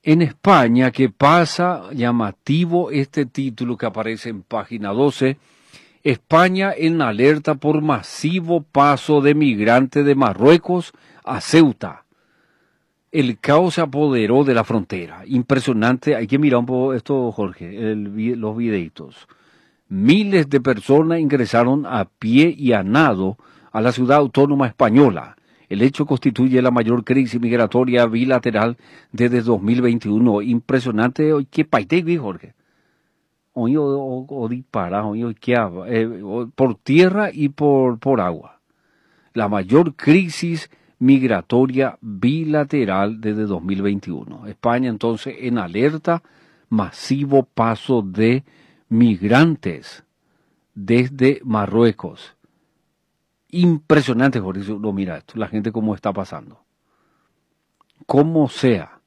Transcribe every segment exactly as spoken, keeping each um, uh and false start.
En España, ¿qué pasa? Llamativo este título que aparece en página doce. España en alerta por masivo paso de migrantes de Marruecos a Ceuta. El caos se apoderó de la frontera. Impresionante. Hay que mirar un poco esto, Jorge, el, los videitos. Miles de personas ingresaron a pie y a nado a la ciudad autónoma española. El hecho constituye la mayor crisis migratoria bilateral desde dos mil veintiuno. Impresionante. ¿Qué paite, Jorge? Hoy o, o, o dispara, hoy, ¿qué eh, por tierra y por, por agua. La mayor crisis migratoria bilateral desde dos mil veintiuno. España entonces en alerta, masivo paso de migrantes desde Marruecos. Impresionante, Jorge, no, mira esto, la gente cómo está pasando. Como sea.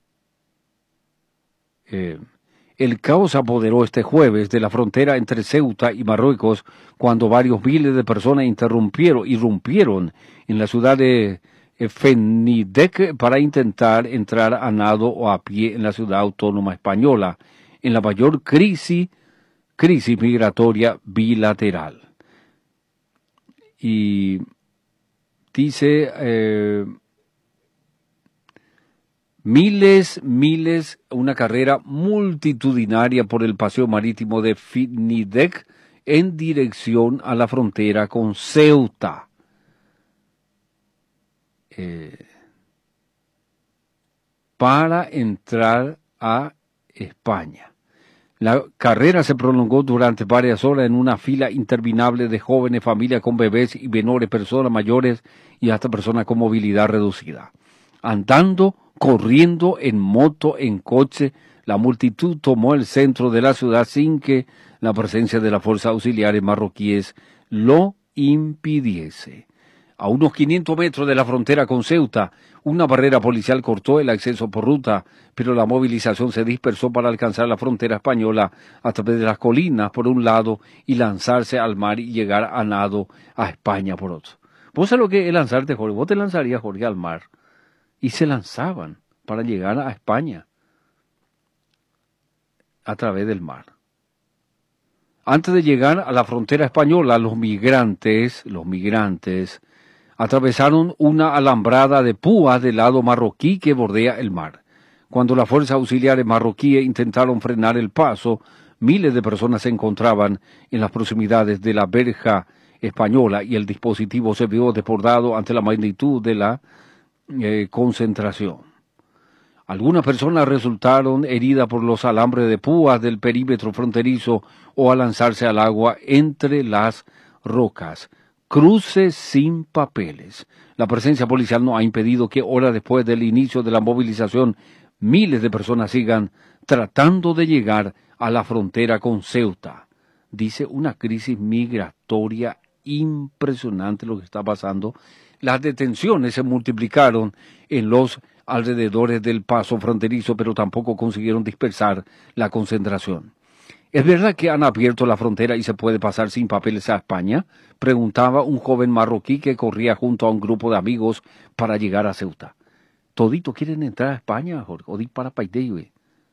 Eh, el caos se apoderó este jueves de la frontera entre Ceuta y Marruecos cuando varios miles de personas interrumpieron, irrumpieron en la ciudad de Fenidec para intentar entrar a nado o a pie en la ciudad autónoma española, en la mayor crisis, crisis migratoria bilateral. Y dice, eh, miles, miles, una carrera multitudinaria por el paseo marítimo de Fenidec en dirección a la frontera con Ceuta. Eh, para entrar a España. La carrera se prolongó durante varias horas en una fila interminable de jóvenes, familias con bebés y menores, personas mayores y hasta personas con movilidad reducida. Andando, corriendo, en moto, en coche, la multitud tomó el centro de la ciudad sin que la presencia de las fuerzas auxiliares marroquíes lo impidiese. A unos quinientos metros de la frontera con Ceuta, una barrera policial cortó el acceso por ruta, pero la movilización se dispersó para alcanzar la frontera española a través de las colinas por un lado y lanzarse al mar y llegar a nado a España por otro. ¿Vos sabés lo que es lanzarte, Jorge? Vos te lanzarías, Jorge, al mar. Y se lanzaban para llegar a España a través del mar. Antes de llegar a la frontera española, los migrantes, los migrantes, atravesaron una alambrada de púas del lado marroquí que bordea el mar. Cuando las fuerzas auxiliares marroquíes intentaron frenar el paso, miles de personas se encontraban en las proximidades de la verja española y el dispositivo se vio desbordado ante la magnitud de la eh, concentración. Algunas personas resultaron heridas por los alambres de púas del perímetro fronterizo o al lanzarse al agua entre las rocas. Cruces sin papeles. La presencia policial no ha impedido que horas después del inicio de la movilización miles de personas sigan tratando de llegar a la frontera con Ceuta. Dice una crisis migratoria impresionante lo que está pasando. Las detenciones se multiplicaron en los alrededores del paso fronterizo, pero tampoco consiguieron dispersar la concentración. ¿Es verdad que han abierto la frontera y se puede pasar sin papeles a España?, preguntaba un joven marroquí que corría junto a un grupo de amigos para llegar a Ceuta. ¿Todito quieren entrar a España, Jorge? O di para Paiteyue.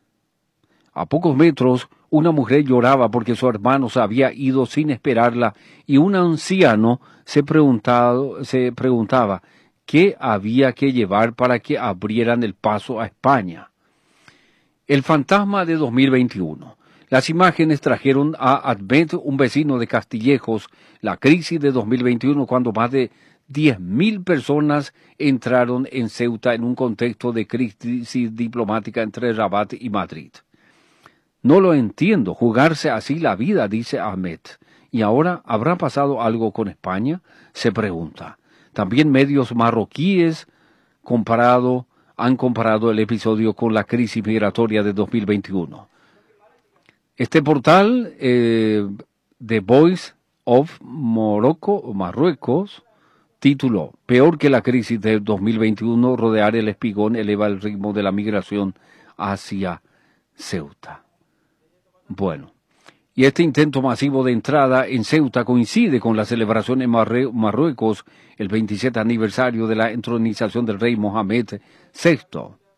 A pocos metros, una mujer lloraba porque su hermano se había ido sin esperarla y un anciano se preguntaba, se preguntaba qué había que llevar para que abrieran el paso a España. El fantasma de dos mil veintiuno. Las imágenes trajeron a Admet, un vecino de Castillejos, la crisis de dos mil veintiuno cuando más de diez mil personas entraron en Ceuta en un contexto de crisis diplomática entre Rabat y Madrid. No lo entiendo, jugarse así la vida, dice Ahmed. ¿Y ahora habrá pasado algo con España?, se pregunta. También medios marroquíes comparado, han comparado el episodio con la crisis migratoria de dos mil veintiuno. Este portal, eh, The Voice of Morocco, Marruecos, tituló: peor que la crisis de dos mil veintiuno, rodear el espigón eleva el ritmo de la migración hacia Ceuta. Bueno, y este intento masivo de entrada en Ceuta coincide con la celebración en Marre- Marruecos, el veintisiete aniversario de la entronización del rey Mohamed sexto.